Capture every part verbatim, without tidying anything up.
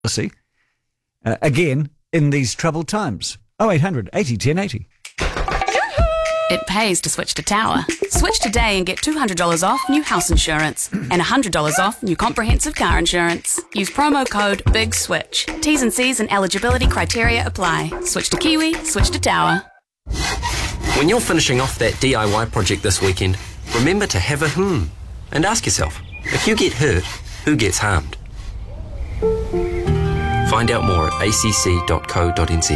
policy, uh, again, in these troubled times. oh eight hundred eighty ten eighty. It pays to switch to Tower. Switch today and get two hundred dollars off new house insurance and one hundred dollars off new comprehensive car insurance. Use promo code BIGSWITCH. T's and C's and eligibility criteria apply. Switch to Kiwi, switch to Tower. When you're finishing off that D I Y project this weekend, remember to have a hmm and ask yourself, if you get hurt, who gets harmed? Find out more at a c c dot co dot n z.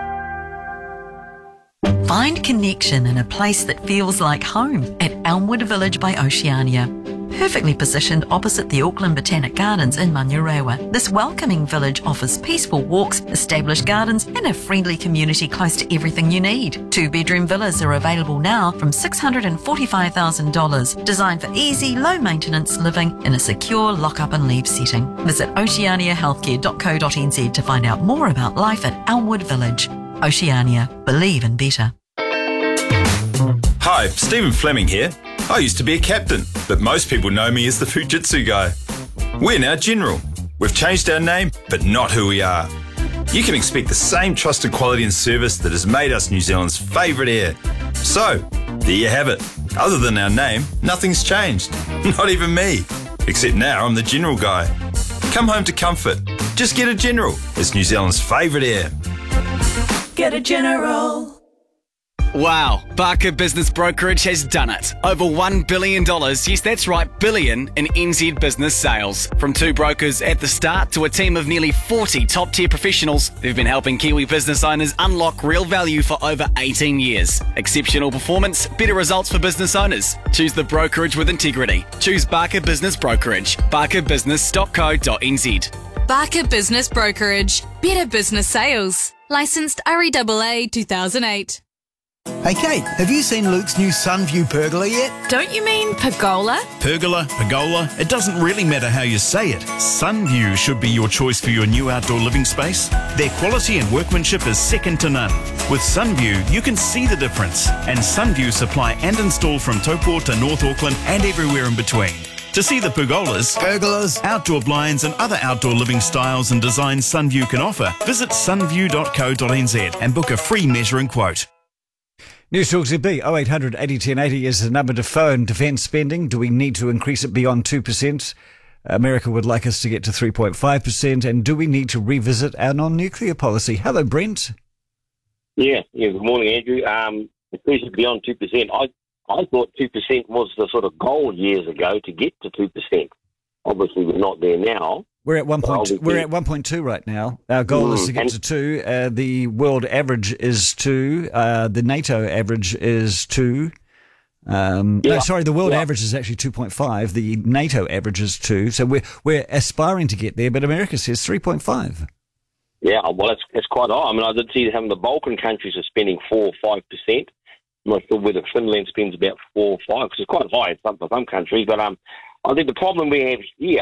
Find connection in a place that feels like home at Elmwood Village by Oceania. Perfectly positioned opposite the Auckland Botanic Gardens in Manurewa, this welcoming village offers peaceful walks, established gardens and a friendly community close to everything you need. Two-bedroom villas are available now from six hundred forty-five thousand dollars, designed for easy, low-maintenance living in a secure lock-up and leave setting. Visit oceania healthcare dot co dot n z to find out more about life at Elmwood Village. Oceania. Believe in better. Hi, Stephen Fleming here. I used to be a captain, but most people know me as the Fujitsu guy. We're now General. We've changed our name, but not who we are. You can expect the same trusted quality and service that has made us New Zealand's favourite air. So, there you have it. Other than our name, nothing's changed. Not even me. Except now I'm the General guy. Come home to comfort. Just get a General. It's New Zealand's favourite air. Get a General. Wow, Barker Business Brokerage has done it. Over one billion dollars, yes that's right, billion, in N Z business sales. From two brokers at the start to a team of nearly forty top-tier professionals who've been helping Kiwi business owners unlock real value for over eighteen years. Exceptional performance, better results for business owners. Choose the brokerage with integrity. Choose Barker Business Brokerage. barker business dot co dot n z. Barker Business Brokerage. Better business sales. Licensed R E A A two thousand eight. Hey Kate, have you seen Luke's new Sunview pergola yet? Don't you mean pergola? Pergola, pergola, it doesn't really matter how you say it. Sunview should be your choice for your new outdoor living space. Their quality and workmanship is second to none. With Sunview, you can see the difference. And Sunview supply and install from Taupo to North Auckland and everywhere in between. To see the pergolas, pergolas, outdoor blinds and other outdoor living styles and designs Sunview can offer, visit sunview dot co dot n z and book a free measuring quote. News Talk Z B, oh eight hundred eighty ten eighty is the number to phone. Defence spending, do we need to increase it beyond two percent? America would like us to get to three point five percent. And do we need to revisit our non-nuclear policy? Hello, Brent. Yeah, yeah. Good morning, Andrew. Um, increase it beyond two percent. I, I thought two percent was the sort of goal years ago to get to two percent. Obviously, we're not there now. We're at one point. We're at one point two right now. Our goal mm, is to get to two. Uh, the world average is two. Uh, the NATO average is two. Um, yeah, no, sorry, the world yeah. average is actually two point five. The NATO average is two. So we're we're aspiring to get there, but America says three point five. Yeah, well, it's it's quite high. I mean, I did see having the Balkan countries are spending four or five percent. I'm not sure whether Finland spends about four or five, because it's quite high for some countries. But um, I think the problem we have here.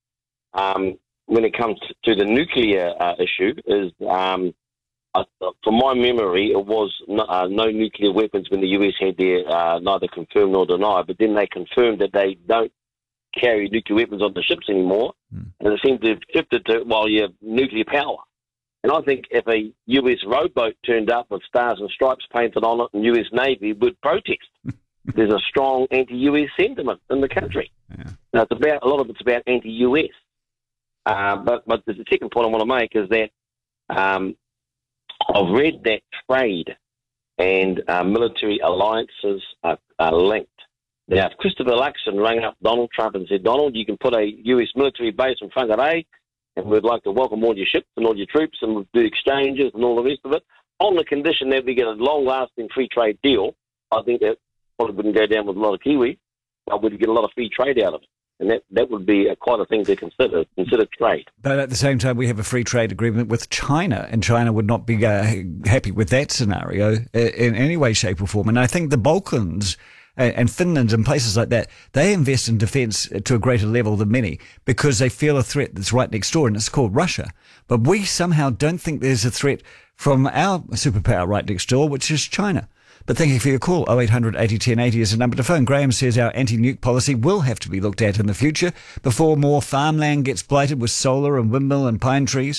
Um, when it comes to the nuclear uh, issue, is um, uh, from my memory, it was no, uh, no nuclear weapons when the U S had their uh, neither confirmed nor denied. But then they confirmed that they don't carry nuclear weapons on the ships anymore, mm. and it seems to have shifted to well, you have nuclear power. And I think if a U S rowboat turned up with stars and stripes painted on it, and U S Navy would protest. There's a strong anti-U S sentiment in the country. Yeah. Now, it's about a lot of it's about anti-U S. Uh, but, but the second point I want to make is that um, I've read that trade and uh, military alliances are, are linked. Now, if Christopher Luxon rang up Donald Trump and said, Donald, you can put a U S military base in Whangarei and we'd like to welcome all your ships and all your troops and we'll do exchanges and all the rest of it, on the condition that we get a long-lasting free trade deal, I think that probably wouldn't go down with a lot of Kiwi, but we'd get a lot of free trade out of it. And that, that would be a, quite a thing to consider, consider trade. But at the same time, we have a free trade agreement with China, and China would not be uh, happy with that scenario in any way, shape or form. And I think the Balkans and Finland and places like that, they invest in defence to a greater level than many because they feel a threat that's right next door, and it's called Russia. But we somehow don't think there's a threat from our superpower right next door, which is China. But thank you for your call. oh eight hundred eighty ten eighty is the number to phone. Graham says our anti-nuke policy will have to be looked at in the future before more farmland gets blighted with solar and windmill and pine trees.